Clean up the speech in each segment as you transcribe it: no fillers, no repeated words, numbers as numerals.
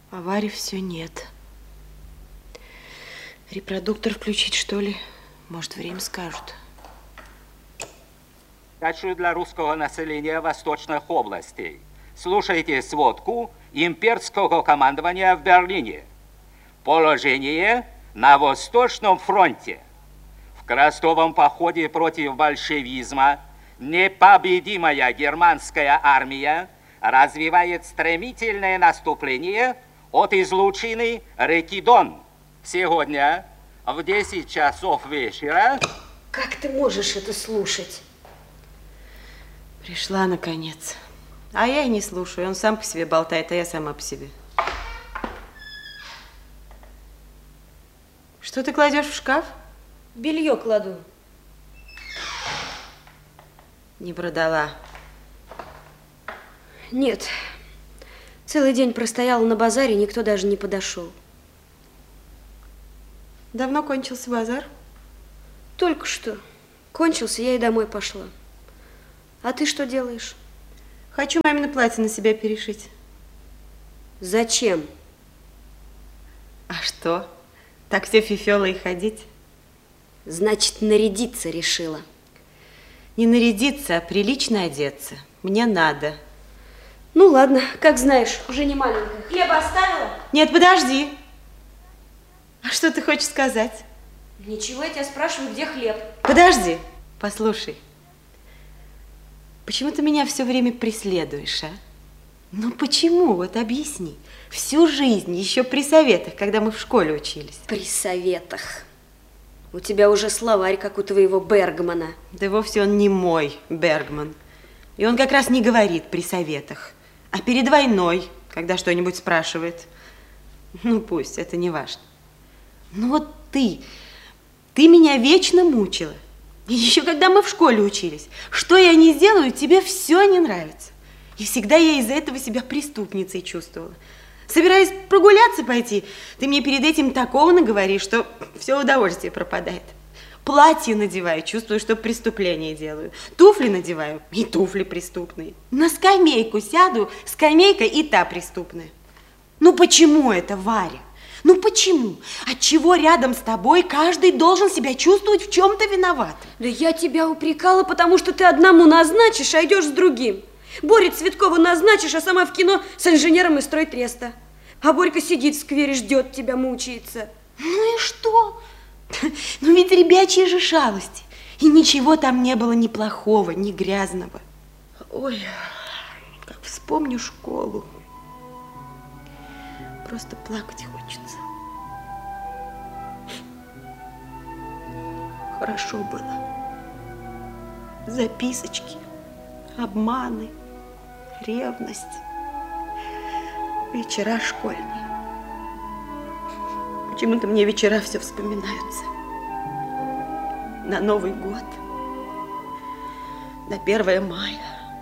А Вари все нет. Репродуктор включить, что ли? Может, время скажут. Хочу для русского населения восточных областей. Слушайте сводку имперского командования в Берлине. Положение на Восточном фронте. В крестовом походе против большевизма непобедимая германская армия развивает стремительное наступление от излучины реки Дон. Сегодня в 10 часов вечера... Как ты можешь это слушать? Пришла, наконец. А я и не слушаю. Он сам по себе болтает, а я сама по себе. Что ты кладешь в шкаф? Белье кладу. Не продала. Нет. Целый день простояла на базаре, никто даже не подошел. Давно кончился базар? Только что. Кончился, я и домой пошла. А ты что делаешь? Хочу мамино платье на себя перешить. Зачем? А что? Так все фифёло и ходить? Значит, нарядиться решила. Не нарядиться, а прилично одеться. Мне надо. Ну ладно, как знаешь, уже не маленькая. Хлеба оставила? Нет, подожди. А что ты хочешь сказать? Ничего, я тебя спрашиваю, где хлеб? Подожди, послушай. Почему ты меня все время преследуешь, а? Ну почему? Вот объясни. Всю жизнь, еще при советах, когда мы в школе учились. При советах. У тебя уже словарь, как у твоего Бергмана. Да вовсе он не мой Бергман. И он как раз не говорит при советах, а перед войной, когда что-нибудь спрашивает. Ну пусть, это не важно. Ну вот ты меня вечно мучила. И еще когда мы в школе учились. Что я не сделаю, тебе все не нравится. И всегда я из-за этого себя преступницей чувствовала. Собираясь прогуляться пойти, ты мне перед этим такого наговоришь, что все удовольствие пропадает. Платье надеваю, чувствую, что преступление делаю. Туфли надеваю, и туфли преступные. На скамейку сяду, скамейка и та преступная. Ну почему это, Варя? Ну почему? Отчего рядом с тобой каждый должен себя чувствовать в чем-то виноватым? Да я тебя упрекала, потому что ты одному назначишь, а идешь с другим. Боре Цветкову назначишь, а сама в кино с инженером из стройтреста. А Борька сидит в сквере, ждет тебя, мучается. Ну и что? Ну ведь ребячьи же шалости. И ничего там не было ни плохого, ни грязного. Ой, как вспомню школу. Просто плакать хочется. Хорошо было. Записочки, обманы, ревность, вечера школьные. Почему-то мне вечера все вспоминаются. На Новый год, на 1 мая.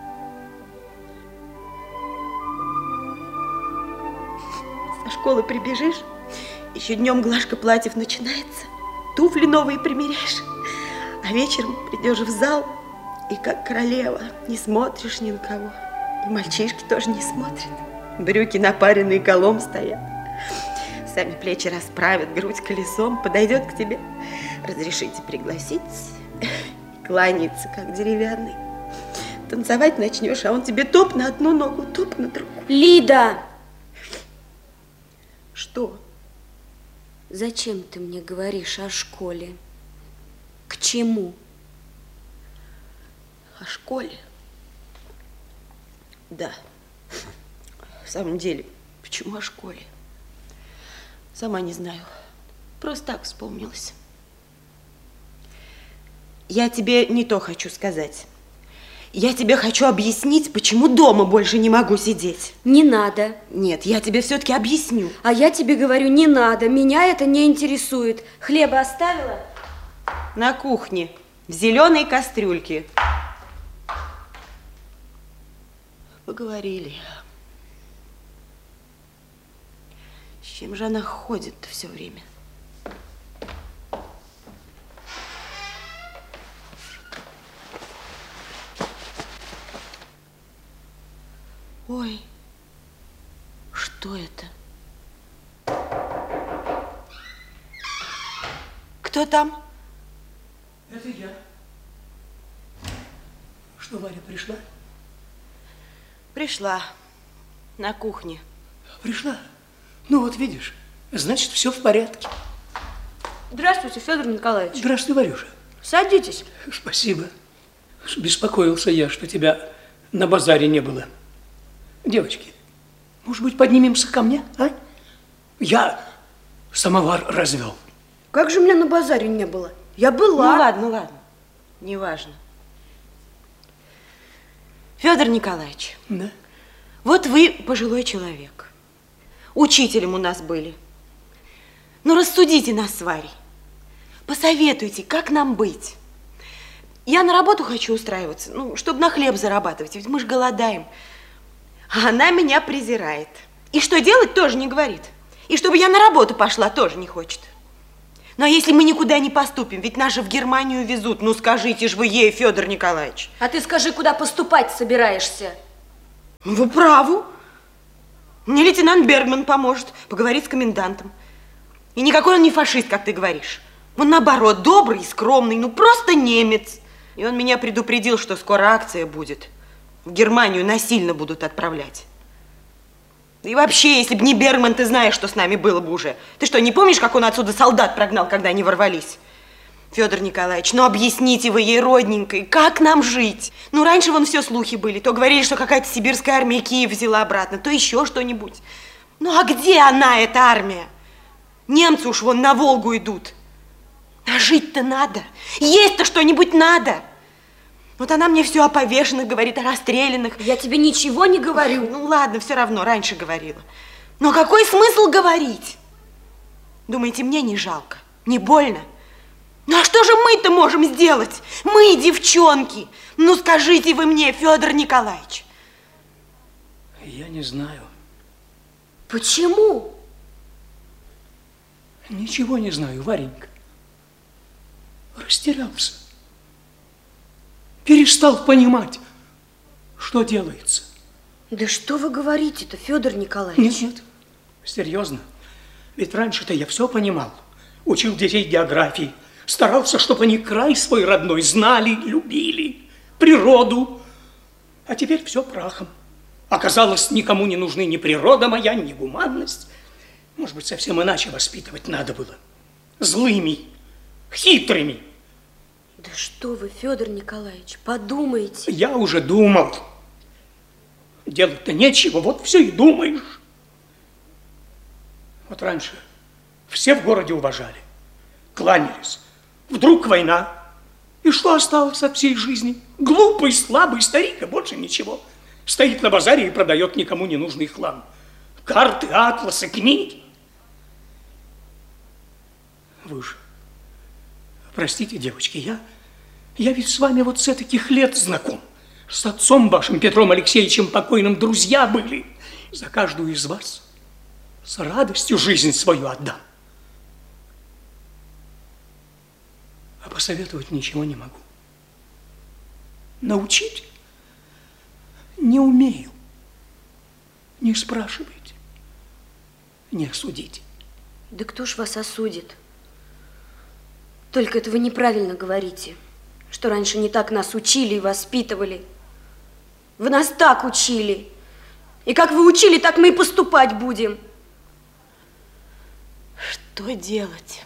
Со школы прибежишь, еще днем глажка платьев начинается, туфли новые примеряешь, а вечером придешь в зал и как королева не смотришь ни на кого. И мальчишки тоже не смотрят. Брюки напаренные колом стоят. Сами плечи расправят, грудь колесом, подойдет к тебе. Разрешите пригласить? Кланяется, как деревянный. Танцевать начнешь, а он тебе топ на одну ногу, топ на другую. Лида! Что? Зачем ты мне говоришь о школе? К чему? О школе? Да. В самом деле, почему о школе? Сама не знаю. Просто так вспомнилось. Я тебе не то хочу сказать. Я тебе хочу объяснить, почему дома больше не могу сидеть. Не надо. Нет, я тебе все-таки объясню. А я тебе говорю, не надо. Меня это не интересует. Хлеба оставила? На кухне, в зеленой кастрюльке. Поговорили. С чем же она ходит-то все время? Ой, что это? Кто там? Это я. Что, Варя пришла? Пришла. На кухне. Пришла? Ну вот видишь, значит, все в порядке. Здравствуйте, Федор Николаевич. Здравствуй, Варюша. Садитесь. Спасибо. Беспокоился я, что тебя на базаре не было. Девочки, может быть, поднимемся ко мне, а? Я самовар развел. Как же меня на базаре не было? Я была. Ну ладно, ладно. Неважно. Федор Николаевич. Да? Вот вы пожилой человек. Учителем у нас были. Ну, рассудите нас с Варей. Посоветуйте, как нам быть. Я на работу хочу устраиваться, ну, чтобы на хлеб зарабатывать, ведь мы же голодаем. А она меня презирает. И что делать, тоже не говорит. И чтобы я на работу пошла, тоже не хочет. Но если мы никуда не поступим, ведь нас же в Германию везут, ну, скажите же вы ей, Федор Николаевич. А ты скажи, куда поступать собираешься? Вы правы. Мне лейтенант Бергман поможет поговорить с комендантом. И никакой он не фашист, как ты говоришь. Он, наоборот, добрый и скромный, ну, просто немец. И он меня предупредил, что скоро акция будет. В Германию насильно будут отправлять. И вообще, если бы не Бергман, ты знаешь, что с нами было бы уже. Ты что, не помнишь, как он отсюда солдат прогнал, когда они ворвались? Федор Николаевич, ну объясните вы ей, родненькой, как нам жить? Ну, раньше вон все слухи были. То говорили, что какая-то сибирская армия Киев взяла обратно, то еще что-нибудь. Ну, а где она, эта армия? Немцы уж вон на Волгу идут. А жить-то надо. Есть-то что-нибудь надо. Вот она мне все о повешенных говорит, о расстрелянных. Я тебе ничего не говорю. Ну, ладно, все равно, раньше говорила. Но какой смысл говорить? Думаете, мне не жалко, не больно? Ну, а что же мы-то можем сделать? Мы, девчонки. Ну, скажите вы мне, Федор Николаевич. Я не знаю. Почему? Ничего не знаю, Варенька. Растерялся. Перестал понимать, что делается. Да что вы говорите-то, Федор Николаевич? Нет, серьезно. Ведь раньше-то я все понимал. Учил детей географии. Старался, чтобы они край свой родной знали, любили, природу. А теперь все прахом. Оказалось, никому не нужны ни природа моя, ни гуманность. Может быть, совсем иначе воспитывать надо было. Злыми, хитрыми. Да что вы, Федор Николаевич, подумайте. Я уже думал. Делать-то нечего, вот все и думаешь. Вот раньше все в городе уважали, кланялись. Вдруг война. И что осталось от всей жизни? Глупый, слабый старик, и больше ничего. Стоит на базаре и продает никому не нужный хлам. Карты, атласы, книги. Вы же, простите, девочки, я ведь с вами вот с таких лет знаком. С отцом вашим, Петром Алексеевичем, покойным, друзья были. За каждую из вас с радостью жизнь свою отдам. А посоветовать ничего не могу. Научить не умею. Не спрашивайте, не осудите. Да кто ж вас осудит? Только это вы неправильно говорите, что раньше не так нас учили и воспитывали. Вы нас так учили. И как вы учили, так мы и поступать будем. Что делать?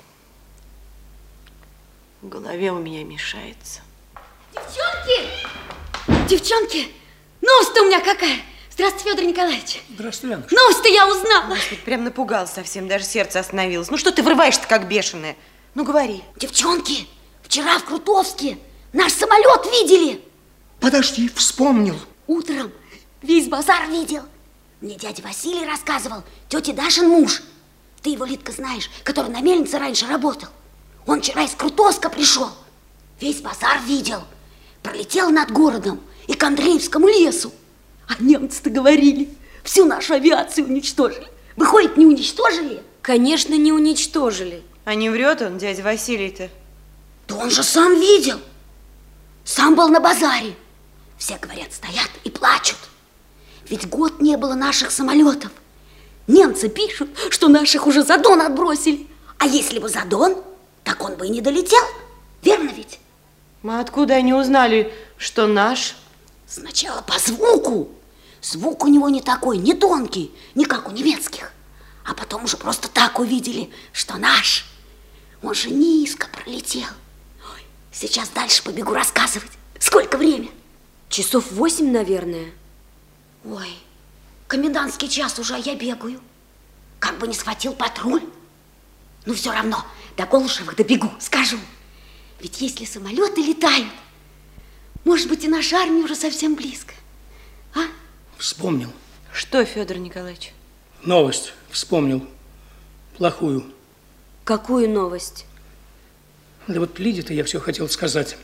В голове у меня мешается. Девчонки! Девчонки! Новость-то у меня какая? Здравствуйте, Федор Николаевич. Здравствуй, Янушка. Новость-то я узнала. Господи, прям напугался совсем, даже сердце остановилось. Ну что ты врываешься-то как бешеная? Ну говори. Девчонки, вчера в Крутовске наш самолет видели. Подожди, вспомнил. Утром весь базар видел. Мне дядя Василий рассказывал, тетя Дашин муж. Ты его, Лидка, знаешь, который на мельнице раньше работал. Он вчера из Крутовска пришел. Весь базар видел. Пролетел над городом и к Андреевскому лесу. А немцы-то говорили, всю нашу авиацию уничтожили. Выходит, не уничтожили? Конечно, не уничтожили. А не врет он, дядя Василий-то? Да он же сам видел. Сам был на базаре. Все, говорят, стоят и плачут. Ведь год не было наших самолетов. Немцы пишут, что наших уже за Дон отбросили. А если бы за Дон, так он бы и не долетел. Верно ведь? А откуда они узнали, что наш? Сначала по звуку. Звук у него не такой, не тонкий, не как у немецких. А потом уже просто так увидели, что наш. Он же низко пролетел. Ой, сейчас дальше побегу рассказывать. Сколько время? Часов 8, наверное. Ой, комендантский час уже, а я бегаю. Как бы не схватил патруль. Ну, все равно, до Голышевых добегу, скажу. Ведь если самолеты летают, может быть, и наша армия уже совсем близко. А? Вспомнил. Что, Федор Николаевич? Новость вспомнил. Плохую. Какую новость? Да вот Лиде-то я все хотел сказать.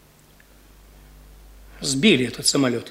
Сбили этот самолет.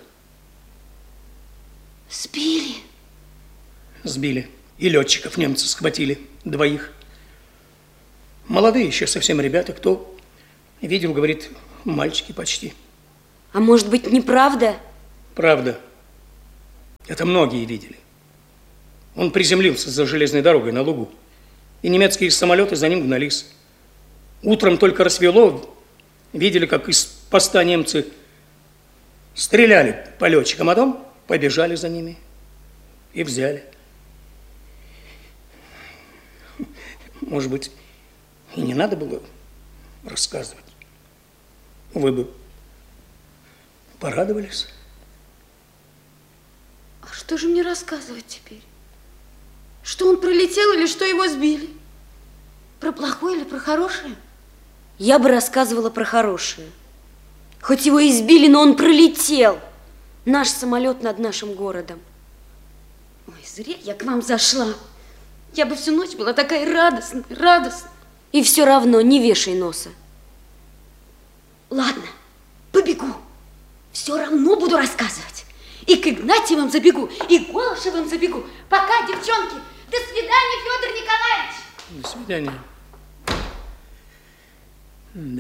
Сбили? Сбили. И летчиков немцы схватили. 2. Молодые еще совсем ребята. Кто видел, говорит, мальчики почти. А может быть, неправда? Правда. Это многие видели. Он приземлился за железной дорогой на лугу. И немецкие самолеты за ним гнались. Утром только рассвело. Видели, как из поста немцы стреляли по летчикам, а потом побежали за ними и взяли. Может быть, и не надо было рассказывать. Вы бы порадовались. А что же мне рассказывать теперь? Что он пролетел или что его сбили? Про плохое или про хорошее? Я бы рассказывала про хорошее. Хоть его избили, но он пролетел. Наш самолет над нашим городом. Ой, зря я к вам зашла. Я бы всю ночь была такая радостная, радостная. И все равно не вешай носа. Ладно, побегу. Все равно буду рассказывать. И к Игнатьевым забегу, и к Голышевым забегу. Пока, девчонки. До свидания, Федор Николаевич. До свидания. Да.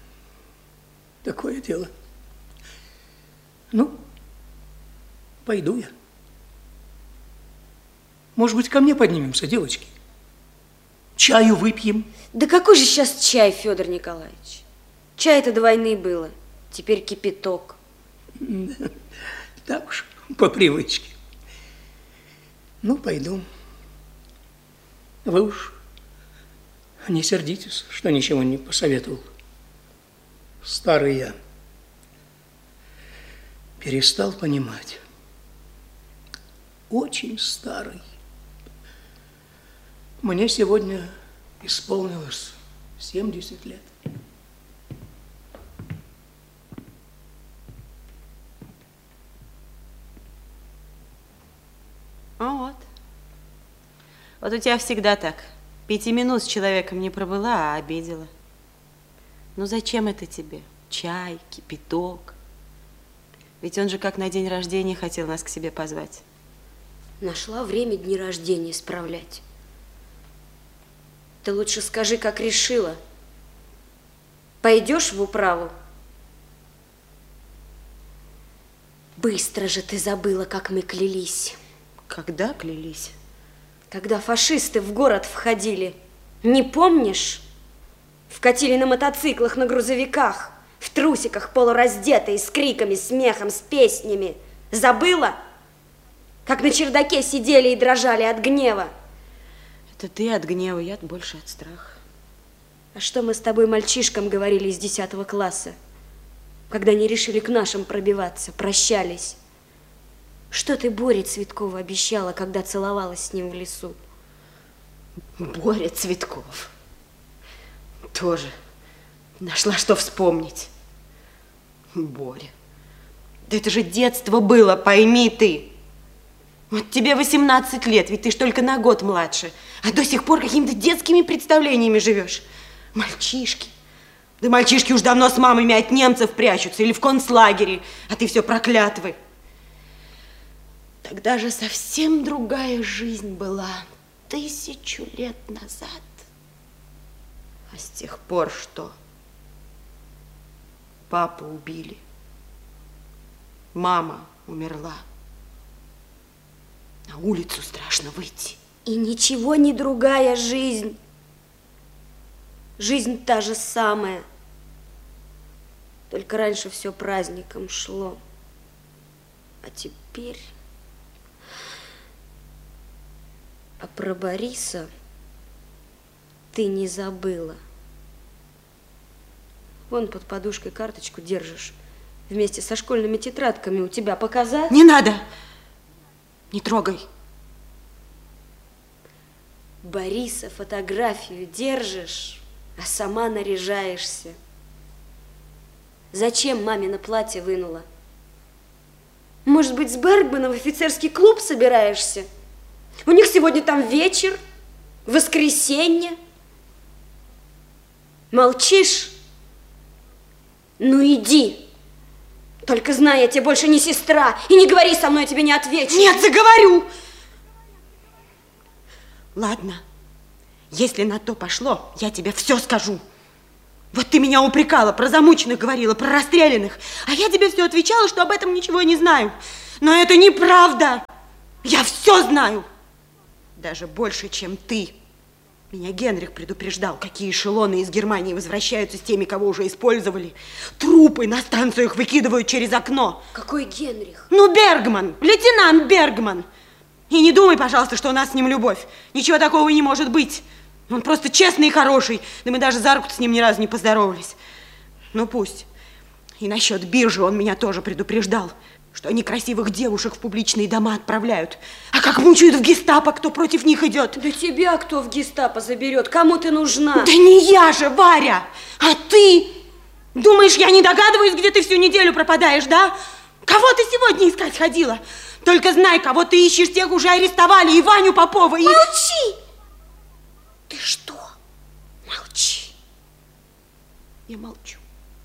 Такое дело. Ну, пойду я. Может быть, ко мне поднимемся, девочки? Чаю выпьем? Да какой же сейчас чай, Федор Николаевич? Чай-то до войны было. Теперь кипяток. Так уж, по привычке. Ну, пойду. Вы уж не сердитесь, что ничего не посоветовал. Старый я перестал понимать. Очень старый. Мне сегодня исполнилось 70 лет. Вот. Вот у тебя всегда так. 5 минут с человеком не пробыла, а обидела. Ну зачем это тебе? Чай, кипяток. Ведь он же как на день рождения хотел нас к себе позвать. Нашла время дни рождения справлять. Ты лучше скажи, как решила. Пойдешь в управу? Быстро же ты забыла, как мы клялись. Когда клялись? Когда фашисты в город входили. Не помнишь? Вкатили на мотоциклах, на грузовиках, в трусиках полураздетые, с криками, смехом, с песнями. Забыла? Как на чердаке сидели и дрожали от гнева. Это ты от гнева, я больше от страха. А что мы с тобой мальчишкам говорили из 10 класса, когда они решили к нашим пробиваться, прощались? Что ты Боре Цветкову обещала, когда целовалась с ним в лесу? Боря Цветков. Тоже нашла, что вспомнить. Боря. Да это же детство было, пойми ты. Вот тебе 18 лет, ведь ты ж только на год младше, а до сих пор какими-то детскими представлениями живешь. Мальчишки. Да мальчишки уж давно с мамами от немцев прячутся или в концлагере, а ты все проклятвы. Тогда же совсем другая жизнь была 1000 лет назад. А с тех пор что? Папу убили. Мама умерла. На улицу страшно выйти. И ничего не другая жизнь. Жизнь та же самая. Только раньше все праздником шло. А теперь... А про Бориса ты не забыла. Вон под подушкой карточку держишь. Вместе со школьными тетрадками у тебя показать? Не надо! Не трогай. Бориса фотографию держишь, а сама наряжаешься. Зачем мамино платье вынула? Может быть, с Бергманом в офицерский клуб собираешься? У них сегодня там вечер, воскресенье. Молчишь? Ну иди. Только знай, я тебе больше не сестра. И не говори со мной, я тебе не отвечу. Нет, заговорю. Ладно, если на то пошло, я тебе все скажу. Вот ты меня упрекала, про замученных говорила, про расстрелянных. А я тебе все отвечала, что об этом ничего не знаю. Но это неправда. Я все знаю. Даже больше, чем ты. Меня Генрих предупреждал, какие эшелоны из Германии возвращаются с теми, кого уже использовали. Трупы на станциях выкидывают через окно. Какой Генрих? Ну, Бергман, лейтенант Бергман. И не думай, пожалуйста, что у нас с ним любовь. Ничего такого и не может быть. Он просто честный и хороший. Да мы даже за руку с ним ни разу не поздоровались. Ну, пусть. И насчет биржи он меня тоже предупреждал, что они красивых девушек в публичные дома отправляют. А как мучают в гестапо, кто против них идет. Да тебя кто в гестапо заберет? Кому ты нужна? Да не я же, Варя, а ты. Думаешь, я не догадываюсь, где ты всю неделю пропадаешь, да? Кого ты сегодня искать ходила? Только знай, кого ты ищешь, тех уже арестовали. И Ваню Попова, и... Молчи! Ты что? Молчи. Я молчу.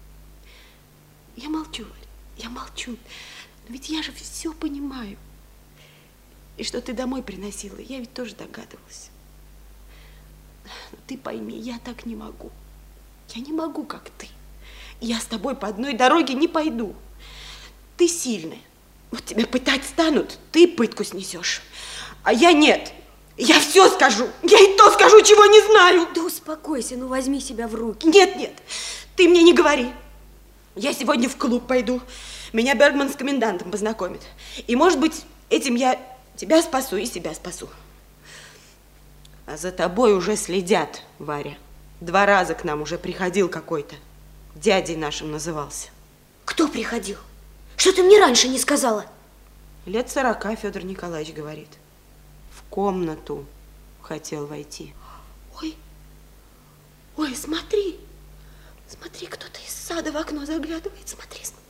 Я молчу, Варя, я молчу. Но ведь я же все понимаю. И что ты домой приносила, я ведь тоже догадывалась. Но ты пойми, я так не могу. Я не могу, как ты. Я с тобой по одной дороге не пойду. Ты сильная. Вот тебя пытать станут, ты пытку снесешь. А я нет. Я все скажу. Я и то скажу, чего не знаю. Да успокойся, ну возьми себя в руки. Нет, нет, ты мне не говори. Я сегодня в клуб пойду. Меня Бергман с комендантом познакомит. И, может быть, этим я тебя спасу и себя спасу. А за тобой уже следят, Варя. 2 раза к нам уже приходил какой-то. Дядей нашим назывался. Кто приходил? Что ты мне раньше не сказала? Лет 40, Федор Николаевич говорит. В комнату хотел войти. Ой, ой, смотри. Смотри, кто-то из сада в окно заглядывает. Смотри, смотри.